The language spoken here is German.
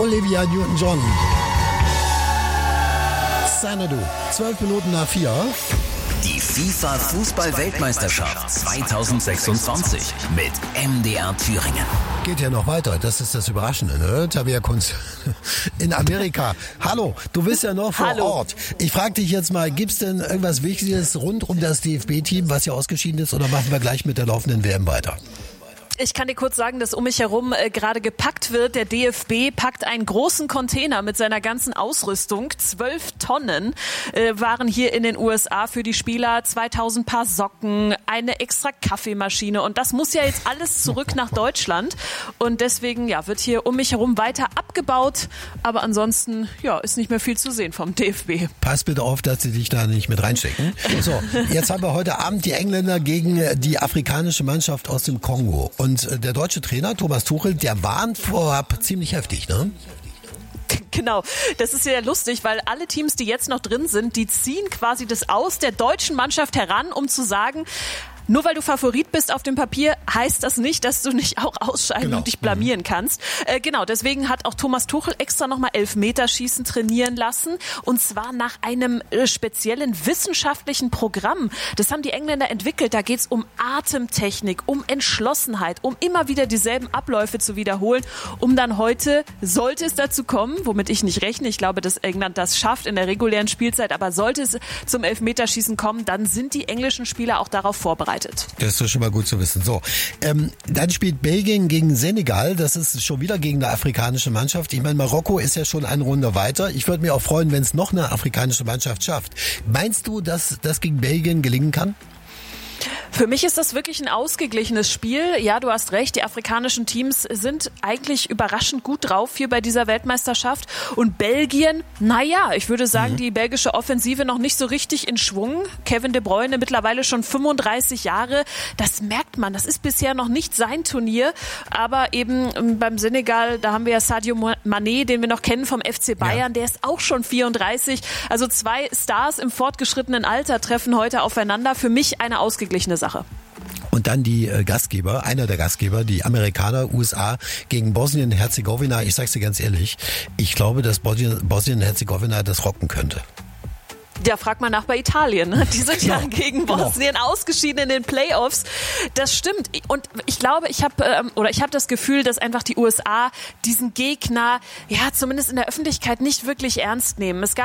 Olivia Newton-John. Xanadu, 12 Minuten nach 4. Die FIFA-Fußball-Weltmeisterschaft 2026 mit MDR Thüringen. Geht ja noch weiter, das ist das Überraschende, ne? Tabea Kunz in Amerika. Hallo, du bist ja noch vor Ort. Ich frage dich jetzt mal, gibt's denn irgendwas Wichtiges rund um das DFB-Team, was ja ausgeschieden ist, oder machen wir gleich mit der laufenden WM weiter? Ich kann dir kurz sagen, dass um mich herum gerade gepackt wird. Der DFB packt einen großen Container mit seiner ganzen Ausrüstung. 12 Tonnen waren hier in den USA für die Spieler. 2000 Paar Socken, eine extra Kaffeemaschine. Und das muss ja jetzt alles zurück nach Deutschland. Und deswegen wird hier um mich herum weiter abgebaut. Aber ansonsten ist nicht mehr viel zu sehen vom DFB. Pass bitte auf, dass sie dich da nicht mit reinstecken. So, jetzt haben wir heute Abend die Engländer gegen die afrikanische Mannschaft aus dem Kongo. Und der deutsche Trainer Thomas Tuchel, der warnt vorab ziemlich heftig, ne? Genau, das ist ja lustig, weil alle Teams, die jetzt noch drin sind, die ziehen quasi das aus der deutschen Mannschaft heran, um zu sagen, nur weil du Favorit bist auf dem Papier, heißt das nicht, dass du nicht auch ausscheiden und dich blamieren kannst. Genau, deswegen hat auch Thomas Tuchel extra nochmal Elfmeterschießen trainieren lassen. Und zwar nach einem speziellen wissenschaftlichen Programm. Das haben die Engländer entwickelt. Da geht's um Atemtechnik, um Entschlossenheit, um immer wieder dieselben Abläufe zu wiederholen, um dann heute, sollte es dazu kommen, womit ich nicht rechne, ich glaube, dass England das schafft in der regulären Spielzeit, aber sollte es zum Elfmeterschießen kommen, dann sind die englischen Spieler auch darauf vorbereitet. Das ist doch schon mal gut zu wissen. So, dann spielt Belgien gegen Senegal. Das ist schon wieder gegen eine afrikanische Mannschaft. Ich meine, Marokko ist ja schon eine Runde weiter. Ich würde mich auch freuen, wenn es noch eine afrikanische Mannschaft schafft. Meinst du, dass das gegen Belgien gelingen kann? Für mich ist das wirklich ein ausgeglichenes Spiel. Ja, du hast recht, die afrikanischen Teams sind eigentlich überraschend gut drauf hier bei dieser Weltmeisterschaft. Und Belgien, ich würde sagen, die belgische Offensive noch nicht so richtig in Schwung. Kevin De Bruyne mittlerweile schon 35 Jahre. Das merkt man, das ist bisher noch nicht sein Turnier. Aber eben beim Senegal, da haben wir ja Sadio Mané, den wir noch kennen vom FC Bayern. Der ist auch schon 34. Also 2 Stars im fortgeschrittenen Alter treffen heute aufeinander. Für mich eine ausgeglichene Sache. Und dann die Gastgeber, einer der Gastgeber, die Amerikaner, USA gegen Bosnien-Herzegowina. Ich sag's dir ganz ehrlich, ich glaube, dass Bosnien-Herzegowina das rocken könnte. Ja, frag mal nach bei Italien. Ne? Die sind ja gegen Bosnien ausgeschieden in den Playoffs. Das stimmt. Und ich glaube, ich habe das Gefühl, dass einfach die USA diesen Gegner, zumindest in der Öffentlichkeit nicht wirklich ernst nehmen. Es gab